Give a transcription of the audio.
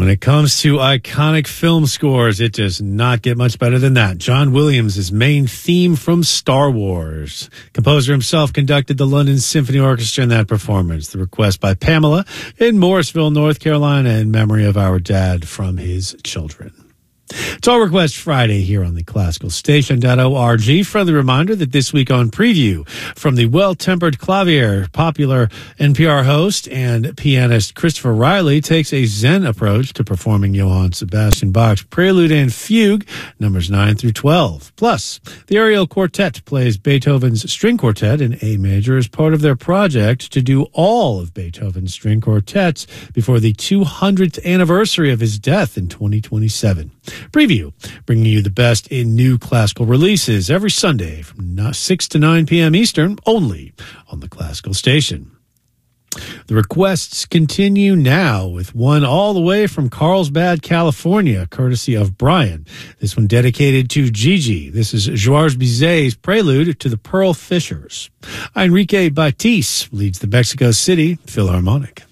it comes to iconic film scores, it does not get much better than that. John Williams' main theme from Star Wars. Composer himself conducted the London Symphony Orchestra in that performance. The request by Pamela in Morrisville, North Carolina, in memory of our dad from his children. It's All Request Friday here on the classicalstation.org. Friendly reminder that this week on Preview, from the well-tempered clavier, popular NPR host and pianist Christopher Riley takes a Zen approach to performing Johann Sebastian Bach's Prelude and Fugue, numbers 9 through 12. Plus, the Ariel Quartet plays Beethoven's String Quartet in A major as part of their project to do all of Beethoven's string quartets before the 200th anniversary of his death in 2027. Preview, bringing you the best in new classical releases every Sunday from 6 to 9 p.m. Eastern, only on the Classical Station. The requests continue now with one all the way from Carlsbad, California, courtesy of Brian. This one dedicated to Gigi. This is Georges Bizet's Prelude to the Pearl Fishers. Enrique Baitis leads the Mexico City Philharmonic.